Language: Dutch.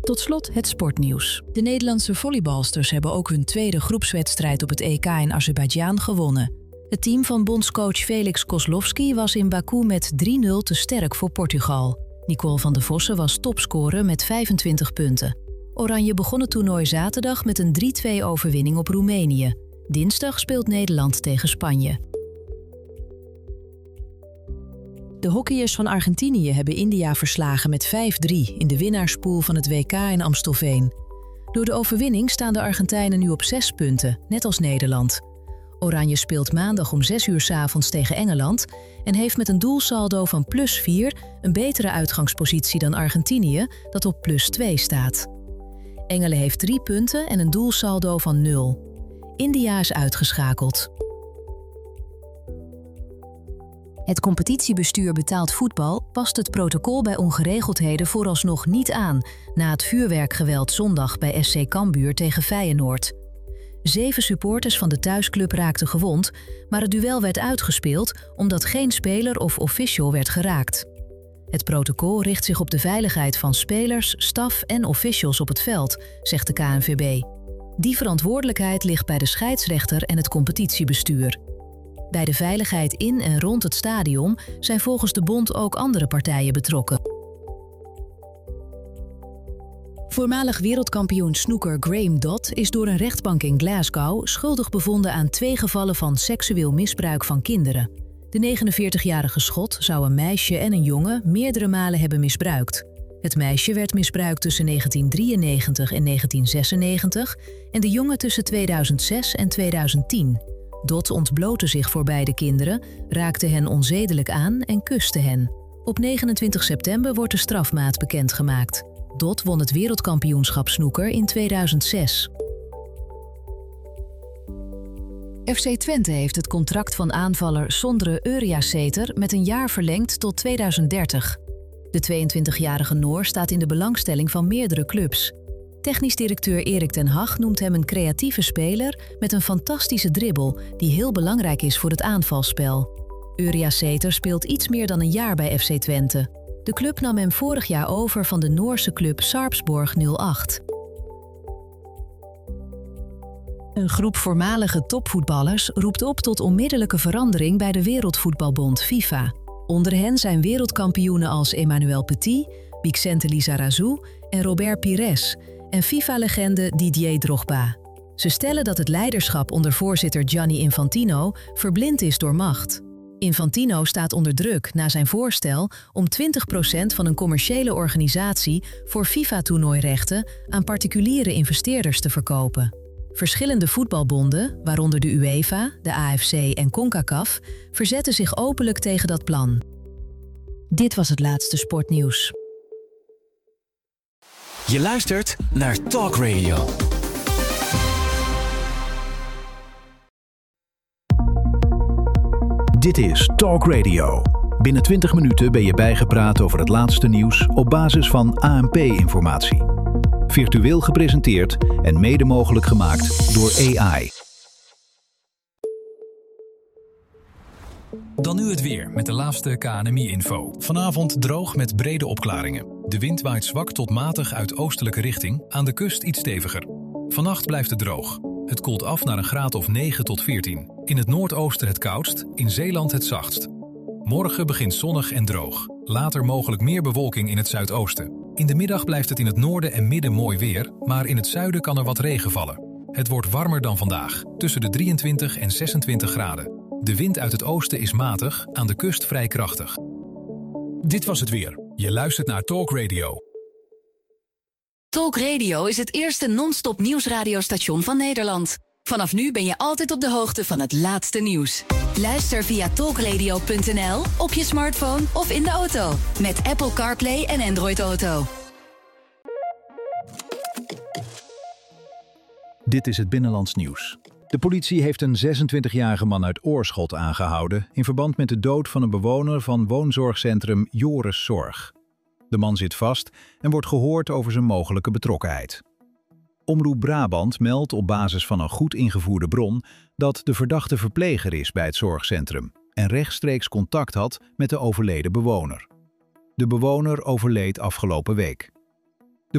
Tot slot het sportnieuws. De Nederlandse volleybalsters hebben ook hun tweede groepswedstrijd op het EK in Azerbeidzjan gewonnen. Het team van bondscoach Felix Kozlowski was in Baku met 3-0 te sterk voor Portugal. Nicole van der Vossen was topscorer met 25 punten. Oranje begon het toernooi zaterdag met een 3-2 overwinning op Roemenië. Dinsdag speelt Nederland tegen Spanje. De hockeyers van Argentinië hebben India verslagen met 5-3 in de winnaarspool van het WK in Amstelveen. Door de overwinning staan de Argentijnen nu op 6 punten, net als Nederland. Oranje speelt maandag om 6 uur 's avonds tegen Engeland en heeft met een doelsaldo van +4 een betere uitgangspositie dan Argentinië, dat op +2 staat. Engelen heeft 3 punten en een doelsaldo van 0. India is uitgeschakeld. Het competitiebestuur betaald voetbal past het protocol bij ongeregeldheden vooralsnog niet aan na het vuurwerkgeweld zondag bij SC Cambuur tegen Feyenoord. 7 supporters van de thuisclub raakten gewond, maar het duel werd uitgespeeld omdat geen speler of official werd geraakt. Het protocol richt zich op de veiligheid van spelers, staf en officials op het veld, zegt de KNVB. Die verantwoordelijkheid ligt bij de scheidsrechter en het competitiebestuur. Bij de veiligheid in en rond het stadion zijn volgens de bond ook andere partijen betrokken. Voormalig wereldkampioen snooker Graham Dodd is door een rechtbank in Glasgow schuldig bevonden aan 2 gevallen van seksueel misbruik van kinderen. De 49-jarige Schot zou een meisje en een jongen meerdere malen hebben misbruikt. Het meisje werd misbruikt tussen 1993 en 1996 en de jongen tussen 2006 en 2010. Dodd ontblootte zich voor beide kinderen, raakte hen onzedelijk aan en kuste hen. Op 29 september wordt de strafmaat bekendgemaakt. Dodd won het wereldkampioenschap snooker in 2006. FC Twente heeft het contract van aanvaller Sondre Uriasæter met een jaar verlengd tot 2030. De 22-jarige Noor staat in de belangstelling van meerdere clubs. Technisch directeur Erik ten Hag noemt hem een creatieve speler met een fantastische dribbel die heel belangrijk is voor het aanvalsspel. Uriasæter speelt iets meer dan een jaar bij FC Twente. De club nam hem vorig jaar over van de Noorse club Sarpsborg 08. Een groep voormalige topvoetballers roept op tot onmiddellijke verandering bij de Wereldvoetbalbond FIFA. Onder hen zijn wereldkampioenen als Emmanuel Petit, Vicente Lizarazu en Robert Pires en FIFA-legende Didier Drogba. Ze stellen dat het leiderschap onder voorzitter Gianni Infantino verblind is door macht. Infantino staat onder druk na zijn voorstel om 20% van een commerciële organisatie voor FIFA-toernooirechten aan particuliere investeerders te verkopen. Verschillende voetbalbonden, waaronder de UEFA, de AFC en CONCACAF, verzetten zich openlijk tegen dat plan. Dit was het laatste sportnieuws. Je luistert naar Talk Radio. Dit is Talk Radio. Binnen 20 minuten ben je bijgepraat over het laatste nieuws op basis van ANP-informatie. Virtueel gepresenteerd en mede mogelijk gemaakt door AI. Dan nu het weer met de laatste KNMI-info. Vanavond droog met brede opklaringen. De wind waait zwak tot matig uit oostelijke richting, aan de kust iets steviger. Vannacht blijft het droog. Het koelt af naar een graad of 9 tot 14. In het noordoosten het koudst, in Zeeland het zachtst. Morgen begint zonnig en droog. Later mogelijk meer bewolking in het zuidoosten. In de middag blijft het in het noorden en midden mooi weer, maar in het zuiden kan er wat regen vallen. Het wordt warmer dan vandaag, tussen de 23 en 26 graden. De wind uit het oosten is matig, aan de kust vrij krachtig. Dit was het weer. Je luistert naar Talk Radio. Talk Radio is het eerste non-stop nieuwsradiostation van Nederland. Vanaf nu ben je altijd op de hoogte van het laatste nieuws. Luister via talkradio.nl, op je smartphone of in de auto. Met Apple CarPlay en Android Auto. Dit is het Binnenlands Nieuws. De politie heeft een 26-jarige man uit Oorschot aangehouden in verband met de dood van een bewoner van woonzorgcentrum Joris Zorg. De man zit vast en wordt gehoord over zijn mogelijke betrokkenheid. Omroep Brabant meldt op basis van een goed ingevoerde bron dat de verdachte verpleger is bij het zorgcentrum en rechtstreeks contact had met de overleden bewoner. De bewoner overleed afgelopen week.